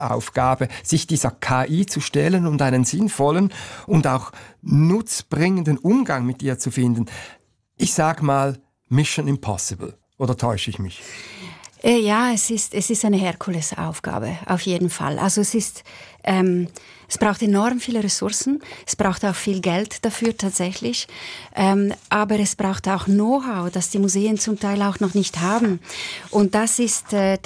Aufgabe, sich dieser KI zu stellen und einen sinnvollen und auch nutzbringenden Umgang mit ihr zu finden. Ich sag mal, Mission Impossible. Oder täusche ich mich? Ja, es ist eine Herkulesaufgabe, auf jeden Fall. Also es braucht enorm viele Ressourcen, es braucht auch viel Geld dafür tatsächlich, aber es braucht auch Know-how, das die Museen zum Teil auch noch nicht haben. Und das ist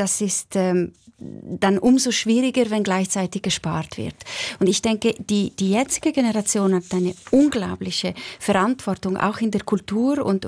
dann umso schwieriger, wenn gleichzeitig gespart wird. Und ich denke, die jetzige Generation hat eine unglaubliche Verantwortung, auch in der Kultur und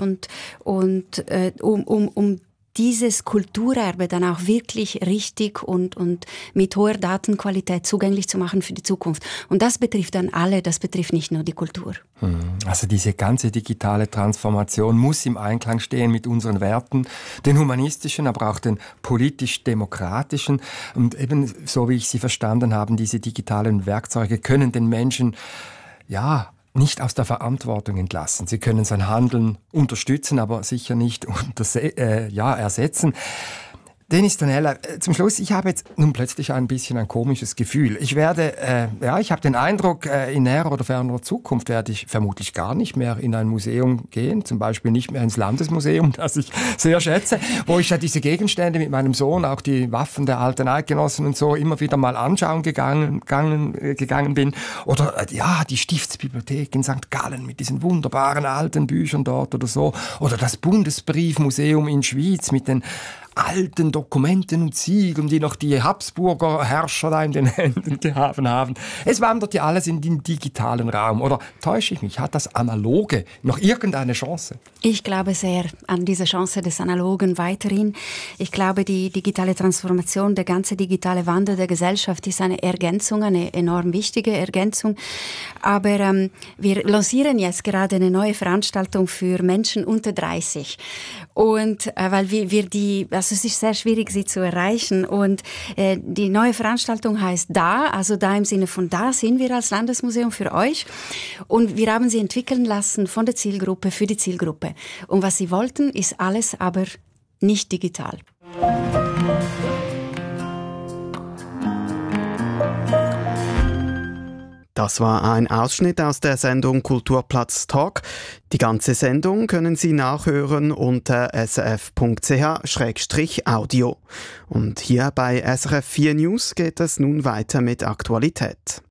um dieses Kulturerbe dann auch wirklich richtig und mit hoher Datenqualität zugänglich zu machen für die Zukunft. Und das betrifft dann alle, das betrifft nicht nur die Kultur. Also diese ganze digitale Transformation muss im Einklang stehen mit unseren Werten, den humanistischen, aber auch den politisch-demokratischen. Und eben, so wie ich sie verstanden habe, diese digitalen Werkzeuge können den Menschen, nicht aus der Verantwortung entlassen. Sie können sein Handeln unterstützen, aber sicher nicht ersetzen. Denis Donella, zum Schluss, ich habe jetzt nun plötzlich ein bisschen ein komisches Gefühl. Ich habe den Eindruck, in näherer oder fernerer Zukunft werde ich vermutlich gar nicht mehr in ein Museum gehen, zum Beispiel nicht mehr ins Landesmuseum, das ich sehr schätze, wo ich ja diese Gegenstände mit meinem Sohn, auch die Waffen der alten Eidgenossen und so, immer wieder mal anschauen gegangen bin. Oder die Stiftsbibliothek in St. Gallen mit diesen wunderbaren alten Büchern dort oder so. Oder das Bundesbriefmuseum in Schwyz mit den alten Dokumenten und Siegeln, die noch die Habsburger Herrscher da in den Händen gehabt haben. Es wandert ja alles in den digitalen Raum. Oder täusche ich mich? Hat das Analoge noch irgendeine Chance? Ich glaube sehr an diese Chance des Analogen weiterhin. Ich glaube, die digitale Transformation, der ganze digitale Wandel der Gesellschaft ist eine Ergänzung, eine enorm wichtige Ergänzung. Aber wir lancieren jetzt gerade eine neue Veranstaltung für Menschen unter 30. Und weil also es ist sehr schwierig, sie zu erreichen. Und die neue Veranstaltung heißt Da, also da im Sinne von da sind wir als Landesmuseum für euch. Und wir haben sie entwickeln lassen von der Zielgruppe für die Zielgruppe. Und was sie wollten, ist alles, aber nicht digital. Das war ein Ausschnitt aus der Sendung Kulturplatz Talk. Die ganze Sendung können Sie nachhören unter srf.ch/audio. Und hier bei SRF 4 News geht es nun weiter mit Aktualität.